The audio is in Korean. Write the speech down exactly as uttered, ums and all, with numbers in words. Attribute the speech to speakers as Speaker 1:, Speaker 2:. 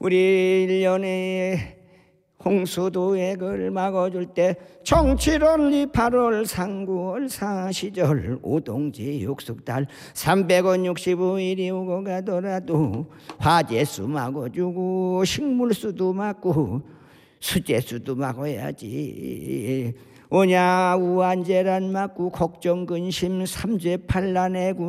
Speaker 1: 우리 일 년에 홍수도액을 막아줄 때 정칠월 팔월 상구월 사시절 오동지 육숙달 삼백육십오 일이 오고 가더라도 화재수 막아주고 식물수도 막고 수재수도 막아야지. 오냐 우한재란 막고 걱정 근심 삼재 판란해고